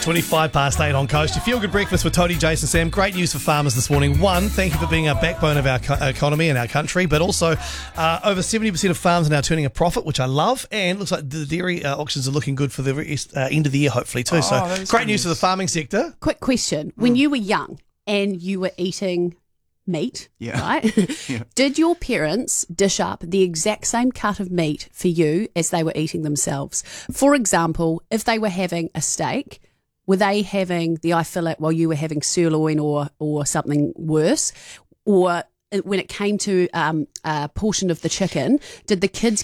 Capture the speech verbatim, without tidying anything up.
twenty-five past eight on Coast. Your Feel Good Breakfast with Tony, Jason, Sam. Great news for farmers this morning. One, thank you for being a backbone of our co- economy and our country, but also uh, over seventy percent of farms are now turning a profit, which I love, and looks like the dairy uh, auctions are looking good for the rest, uh, end of the year, hopefully, too. Oh, so great news for the farming sector. Quick question. When you were young and you were eating meat, Yeah. right? Yeah. Did your parents dish up the exact same cut of meat for you as they were eating themselves? For example, if they were having a steak, were they having the eye fillet while you were having sirloin or or something worse? Or when it came to um, a portion of the chicken, did the kids